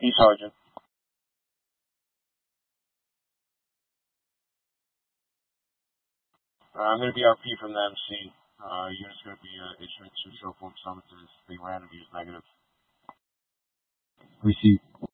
Sergeant. I'm going to be RP from the MC. Unit's going to be issuing 2 cell phone summonses. They ran and used negative. Receive.